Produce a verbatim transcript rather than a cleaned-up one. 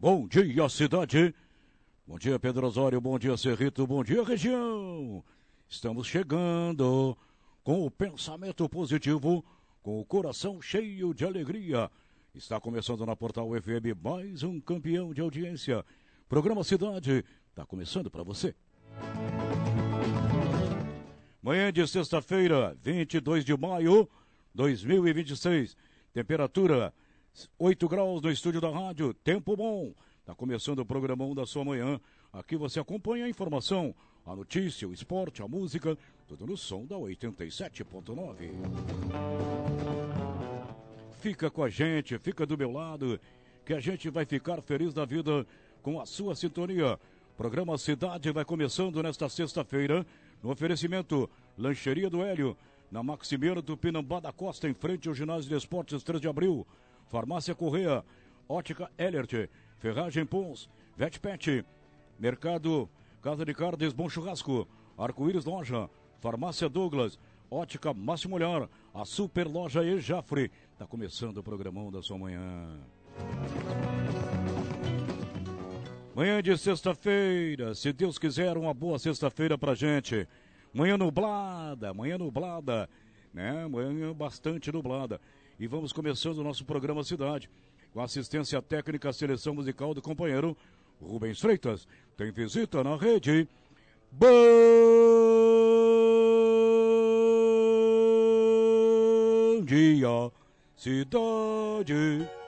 Bom dia, cidade. Bom dia, Pedro Osório. Bom dia, Cerrito. Bom dia, região. Estamos chegando com o pensamento positivo, com o coração cheio de alegria. Está começando na Portal F M mais um campeão de audiência. Programa Cidade está começando para você. Manhã de sexta-feira, vinte e dois de maio de dois mil e vinte e seis. Temperatura oito graus no estúdio da rádio. Tempo bom. Está começando o programão da sua manhã. Aqui você acompanha a informação, a notícia, o esporte, a música, tudo no som da oitenta e sete ponto nove. Fica com a gente, fica do meu lado, que a gente vai ficar feliz da vida com a sua sintonia. Programa Cidade vai começando nesta sexta-feira, no oferecimento Lancheria do Hélio, na Maximiano do Pinambá da Costa, em frente ao Ginásio de Esportes três de abril. Farmácia Correia, Ótica Elert, Ferragem Pons, Vetpet, Mercado Casa de Carnes Bom Churrasco, Arco-Íris Loja, Farmácia Douglas, Ótica Máximo Olhar, a Super Loja Ejafre. Está começando o programão da sua manhã. Manhã de sexta-feira, se Deus quiser, uma boa sexta-feira pra gente. Manhã nublada, manhã nublada, né? Manhã bastante nublada. E vamos começando o nosso programa Cidade, com assistência técnica, seleção musical do companheiro Rubens Freitas. Tem visita na rede. Bom dia, cidade.